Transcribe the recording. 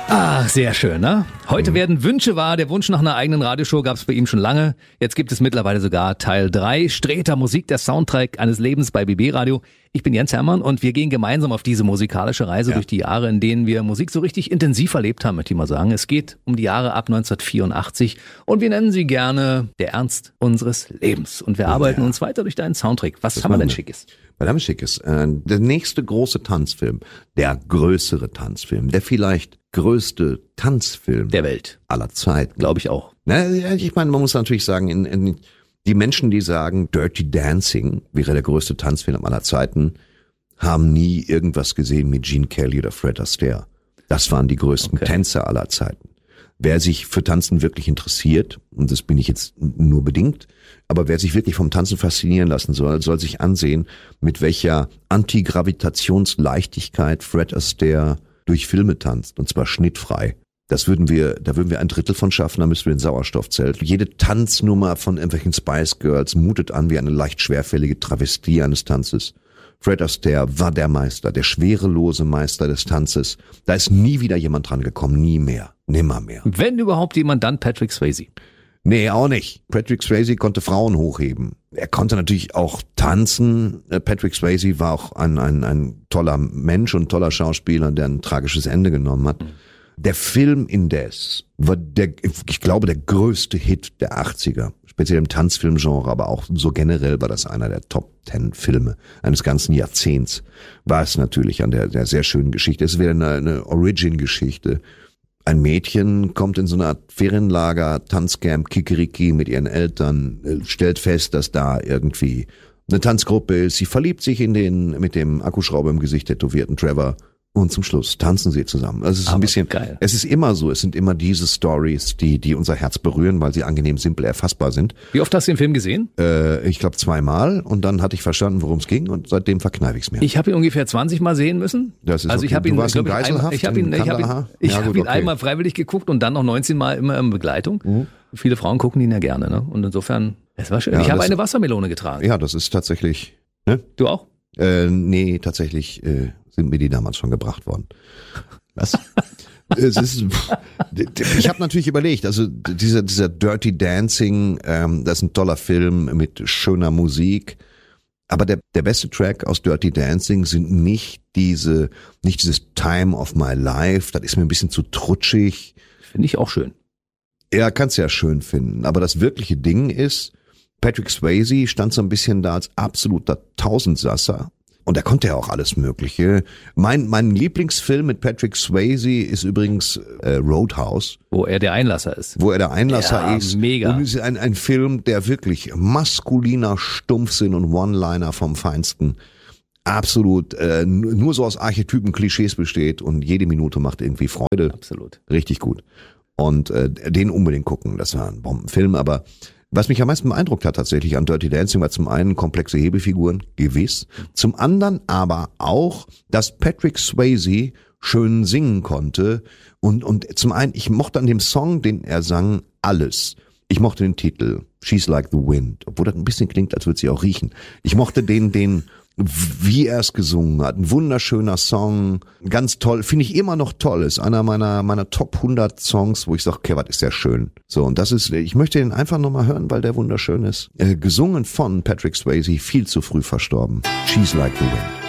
Ach, sehr schön, ne? Heute werden Wünsche wahr. Der Wunsch nach einer eigenen Radioshow gab es bei ihm schon lange. Jetzt gibt es mittlerweile sogar Teil 3. Streter Musik, der Soundtrack eines Lebens bei BB Radio. Ich bin Jens Hermann und wir gehen gemeinsam auf diese musikalische Reise durch die Jahre, in denen wir Musik so richtig intensiv erlebt haben, möchte ich mal sagen. Es geht um die Jahre ab 1984 und wir nennen sie gerne der Ernst unseres Lebens. Und wir arbeiten uns weiter durch deinen Soundtrack. Was haben wir denn Schickes? Was haben wir Schickes? Der nächste große Tanzfilm, der größere Tanzfilm, der vielleicht größte Tanzfilm Der Welt. aller Zeiten. Glaube ich auch. Ich meine, man muss natürlich sagen, die Menschen, die sagen, Dirty Dancing wäre der größte Tanzfilm aller Zeiten, haben nie irgendwas gesehen mit Gene Kelly oder Fred Astaire. Das waren die größten Tänzer aller Zeiten. Wer sich für Tanzen wirklich interessiert, und das bin ich jetzt nur bedingt, aber wer sich wirklich vom Tanzen faszinieren lassen soll sich ansehen, mit welcher Antigravitationsleichtigkeit Fred Astaire durch Filme tanzt, und zwar schnittfrei. Da würden wir ein Drittel von schaffen, da müssen wir in Sauerstoffzelt. Jede Tanznummer von irgendwelchen Spice Girls mutet an wie eine leicht schwerfällige Travestie eines Tanzes. Fred Astaire war der Meister, der schwerelose Meister des Tanzes. Da ist nie wieder jemand dran gekommen, nie mehr, nimmer mehr. Wenn überhaupt jemand, dann Patrick Swayze. Nee, auch nicht. Patrick Swayze konnte Frauen hochheben. Er konnte natürlich auch tanzen. Patrick Swayze war auch ein toller Mensch und toller Schauspieler, der ein tragisches Ende genommen hat. Der Film indes war ich glaube, der größte Hit der 80er. Speziell im Tanzfilmgenre, aber auch so generell war das einer der Top 10 Filme eines ganzen Jahrzehnts. War es natürlich an der sehr schönen Geschichte. Es wäre eine Origin-Geschichte. Ein Mädchen kommt in so eine Art Ferienlager, Tanzcamp, Kikeriki mit ihren Eltern, stellt fest, dass da irgendwie eine Tanzgruppe ist. Sie verliebt sich mit dem Akkuschrauber im Gesicht tätowierten Trevor. Und zum Schluss tanzen sie zusammen. Also es ist ein bisschen geil. Es ist immer so, es sind immer diese Stories, die unser Herz berühren, weil sie angenehm simpel erfassbar sind. Wie oft hast du den Film gesehen? Ich glaube 2-mal und dann hatte ich verstanden, worum es ging und seitdem verkneife ich es mir. Ich habe ihn ungefähr 20 Mal sehen müssen. Das ist also ich okay. habe ihn, Du warst in glaub ich, Geiselhaft ich habe ihn, in Kandahar? ich Ja, habe gut, ihn okay. einmal freiwillig geguckt und dann noch 19 Mal immer in Begleitung. Viele Frauen gucken ihn ja gerne, ne? Und insofern, es war schön. Ja, ich habe eine Wassermelone getragen. Ja, das ist tatsächlich, ne? Du auch? Nee, tatsächlich sind mir die damals schon gebracht worden. Was? Ich habe natürlich überlegt, also dieser Dirty Dancing, das ist ein toller Film mit schöner Musik, aber der beste Track aus Dirty Dancing sind nicht dieses Time of My Life, das ist mir ein bisschen zu trutschig. Finde ich auch schön. Ja, kannst ja schön finden, aber das wirkliche Ding ist, Patrick Swayze stand so ein bisschen da als absoluter Tausendsasser. Und er konnte ja auch alles Mögliche. Mein Lieblingsfilm mit Patrick Swayze ist übrigens Roadhouse. Wo er der Einlasser ist. Ja, ist. Mega. Und es ist ein Film, der wirklich maskuliner Stumpfsinn und One-Liner vom Feinsten absolut nur so aus Archetypen, Klischees besteht und jede Minute macht irgendwie Freude. Absolut. Richtig gut. Und den unbedingt gucken. Das war ein Bombenfilm, aber was mich am meisten beeindruckt hat tatsächlich an Dirty Dancing war zum einen komplexe Hebefiguren, gewiss. Zum anderen aber auch, dass Patrick Swayze schön singen konnte. Und zum einen, ich mochte an dem Song, den er sang, alles. Ich mochte den Titel, She's Like the Wind, obwohl das ein bisschen klingt, als würde sie auch riechen. Ich mochte wie er es gesungen hat. Ein wunderschöner Song, ganz toll, finde ich immer noch toll, ist einer meiner Top 100 Songs, wo ich sage, okay, was ist der schön. So, und ich möchte den einfach nochmal hören, weil der wunderschön ist. Gesungen von Patrick Swayze, viel zu früh verstorben. She's Like the Wind.